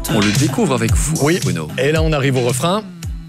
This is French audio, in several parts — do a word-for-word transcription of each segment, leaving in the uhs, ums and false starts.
On le découvre avec vous, oui. Bruno. Et là, on arrive au refrain.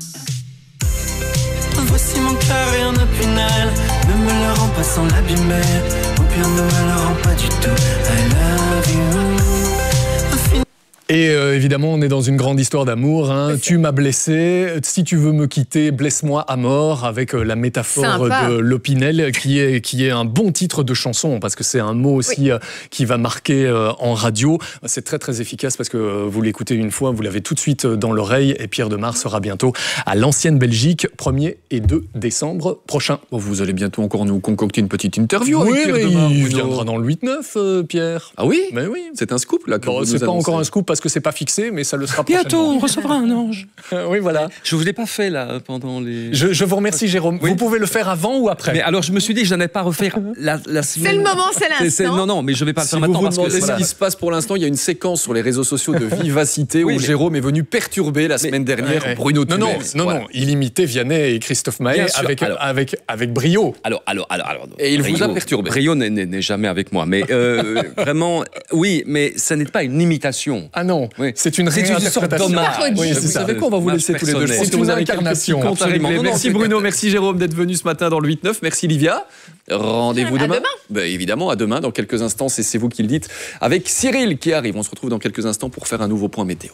Voici mon cœur et un opinel. Ne me le rends pas sans l'abîmer. Ou bien ne me le rends pas du tout. I love you. Et euh, évidemment, on est dans une grande histoire d'amour. Hein. Tu m'as blessé. Si tu veux me quitter, blesse-moi à mort. Avec euh, la métaphore Sympa. de l'Opinel, qui est, qui est un bon titre de chanson, parce que c'est un mot aussi oui. euh, qui va marquer euh, en radio. C'est très très efficace parce que euh, vous l'écoutez une fois, vous l'avez tout de suite dans l'oreille. Et Pierre Demar sera bientôt à l'Ancienne Belgique, premier et deux décembre prochain. Bon, vous allez bientôt encore nous concocter une petite interview oui, avec Pierre mais Demar. Il viendra dans le huit neuf, euh, Pierre. Ah oui? Mais oui. C'est un scoop là. Bon, c'est pas annoncez. encore un scoop parce que c'est pas fixé, mais ça le sera bientôt. prochainement. On recevra un ange. Oui, voilà. Je vous l'ai pas fait là pendant les. Je, je vous remercie, Jérôme. Oui. Vous pouvez le faire avant ou après? Mais alors, je me suis dit que je n'allais pas refaire la, la semaine. C'est le moment, c'est l'instant. C'est, c'est, non, non, mais je vais pas le Si faire vous maintenant vous parce que demandez voilà. ce qui se passe pour l'instant, il y a une séquence sur les réseaux sociaux de Vivacité Oui, où mais- Jérôme est venu perturber la semaine dernière Ouais, ouais. Bruno Non, non, Tumel. non, Voilà. non. Il imitait Vianney et Christophe Maé Bien sûr. avec, Alors- avec, avec brio. Alors, alors, alors, alors. Et il vous Brio- a perturbé. Brio n'est, n'est, n'est jamais avec moi, mais euh, vraiment, oui, mais ça n'est pas une imitation. Ah non, Oui. c'est une C'est une sorte réinterprétation. d'hommage. Oui, Vous c'est ça. savez quoi, on va vous Hommage laisser tous les deux. Je personnel. pense C'est que vous une avez quelques incarnation, petits comptes à absolument. régler. Non, non, Merci c'est- Bruno, merci Jérôme d'être venu ce matin dans le huit neuf. Merci Livia. Rendez-vous À demain. demain. Ben, évidemment, à demain dans quelques instants, c'est, c'est vous qui le dites. Avec Cyril qui arrive. On se retrouve dans quelques instants pour faire un nouveau point météo.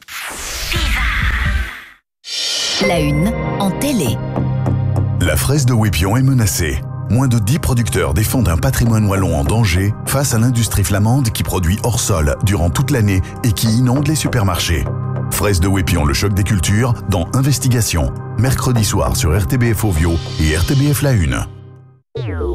La une en télé. La fraise de Wépion est menacée. Moins de dix producteurs défendent un patrimoine wallon en danger face à l'industrie flamande qui produit hors sol durant toute l'année et qui inonde les supermarchés. Fraise de Wépion, le choc des cultures, dans Investigation. Mercredi soir sur R T B F Ovio et R T B F La Une.